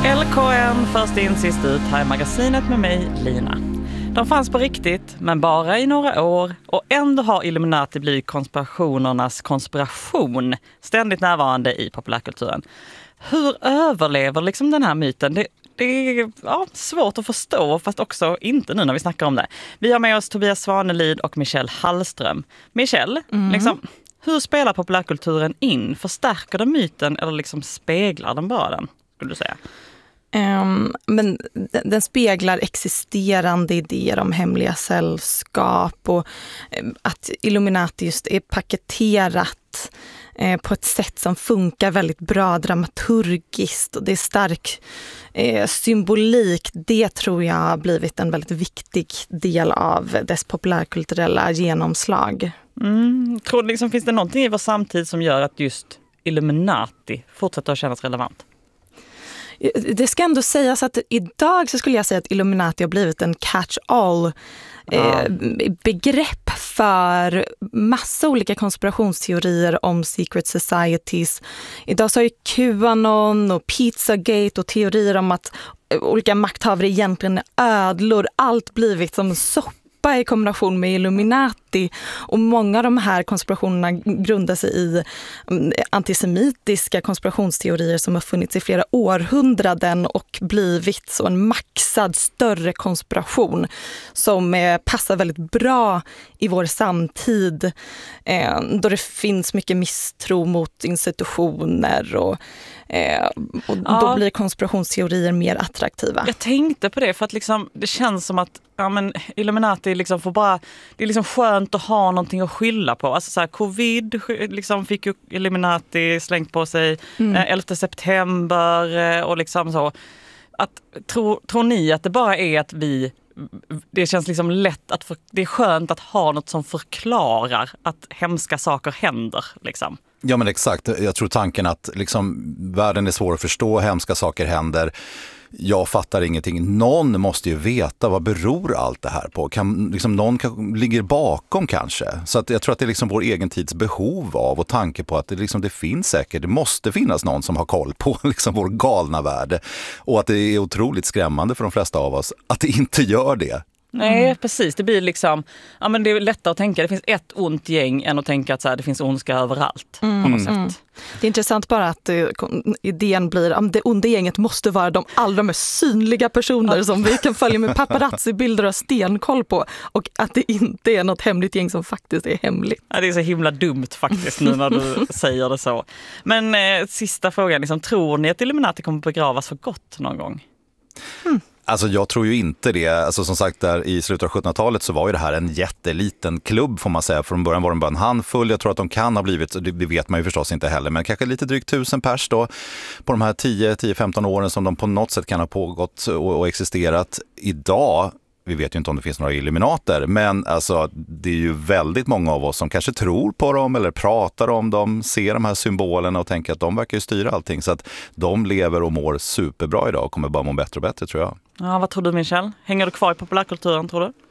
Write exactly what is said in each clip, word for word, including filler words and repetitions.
L K N, först in sist ut här i magasinet med mig, Lina. De fanns på riktigt, men bara i några år, och ändå har Illuminati blivit konspirationernas konspiration, ständigt närvarande i populärkulturen. Hur överlever liksom den här myten? Det, det är ja, svårt att förstå, fast också inte nu när vi snackar om det. Vi har med oss Tobias Svanelid och Michelle Hallström. Michelle, mm. liksom, hur spelar populärkulturen in? Förstärker den myten eller liksom speglar den bara den, skulle du säga? Um, men den, den speglar existerande idéer om hemliga sällskap och um, att Illuminati just är paketerat eh, på ett sätt som funkar väldigt bra dramaturgiskt, och det är stark eh, symbolik. Det tror jag har blivit en väldigt viktig del av dess populärkulturella genomslag. Mm, tror liksom, finns det någonting i vår samtid som gör att just Illuminati fortsätter att kännas relevant? Det ska ändå sägas att idag så skulle jag säga att Illuminati har blivit en catch-all eh, begrepp för massa olika konspirationsteorier om secret societies. Idag så har ju QAnon och Pizzagate och teorier om att olika makthavare egentligen är ödlor. Allt blivit som soppa i kombination med Illuminati, och många av de här konspirationerna grundar sig i antisemitiska konspirationsteorier som har funnits i flera århundraden och blivit så en maxad större konspiration som eh, passar väldigt bra i vår samtid, eh, då det finns mycket misstro mot institutioner och Eh, och ja. Då blir konspirationsteorier mer attraktiva. Jag tänkte på det för att liksom, det känns som att ja, men Illuminati liksom får bara, det är liksom skönt att ha någonting att skylla på. Alltså så här, covid liksom fick ju Illuminati slängt på sig mm. eh, elfte september eh, och liksom så. Att, tro, tror ni att det bara är att vi, det känns liksom lätt att för, det är skönt att ha något som förklarar att hemska saker händer liksom? Ja, men exakt. Jag tror tanken att liksom, världen är svår att förstå, hemska saker händer. Jag fattar ingenting. Någon måste ju veta, vad beror allt det här på? Kan, liksom, någon kan, ligger bakom kanske. Så att jag tror att det är liksom vår egen tids behov av och tanke på att det, liksom, det finns säkert, det måste finnas någon som har koll på liksom, vår galna värld. Och att det är otroligt skrämmande för de flesta av oss att det inte gör det. Nej, mm. precis. Det blir liksom, ja, men det är lättare att tänka, det finns ett ont gäng än att tänka att så här, det finns ondska överallt mm. på något sätt. Mm. Det är intressant bara att uh, idén blir att det onda gänget måste vara de allra mest synliga personer som vi kan följa med paparazzi-bilder och stenkoll på, och att det inte är något hemligt gäng som faktiskt är hemligt. Ja, det är så himla dumt faktiskt nu när du säger det så. Men eh, sista frågan, liksom, tror ni att Illuminati kommer begravas för gott någon gång? Hmm. Alltså jag tror ju inte det. Alltså som sagt, där i slutet av sjuttonhundratalet så var ju det här en jätteliten klubb får man säga. Från början var den bara en handfull. Jag tror att de kan ha blivit, det vet man ju förstås inte heller, men kanske lite drygt tusen pers då på de här tio till femton åren som de på något sätt kan ha pågått och, och existerat. Idag, vi vet ju inte om det finns några Illuminater, men alltså, det är ju väldigt många av oss som kanske tror på dem eller pratar om dem, ser de här symbolerna och tänker att de verkar ju styra allting. Så att de lever och mår superbra idag och kommer bara må bättre och bättre, tror jag. Ja, vad tror du, Michelle? Hänger du kvar i populärkulturen, tror du?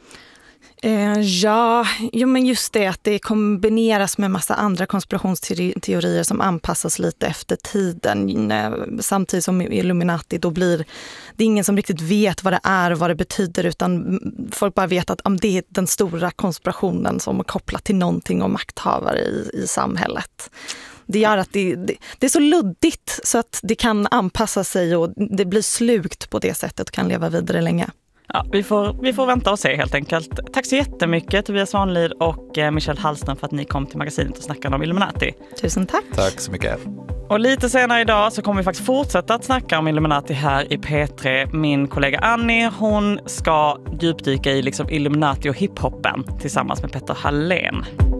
Eh, ja, jo, men just det att det kombineras med massa andra konspirationsteorier som anpassas lite efter tiden. Samtidigt som Illuminati, då blir det ingen som riktigt vet vad det är och vad det betyder, utan folk bara vet att om det är den stora konspirationen som är kopplad till någonting om makthavare i, i samhället. Det gör att det, det, det är så luddigt så att det kan anpassa sig och det blir slukt på det sättet och kan leva vidare länge. Ja, vi får, vi får vänta och se helt enkelt. Tack så jättemycket Tobias Svanelid och Michelle Hallström för att ni kom till magasinet och snackade om Illuminati. Tusen tack. Tack så mycket. Och lite senare idag så kommer vi faktiskt fortsätta att snacka om Illuminati här i P tre. Min kollega Annie, hon ska djupdyka i liksom Illuminati och hiphoppen tillsammans med Petter Hallén.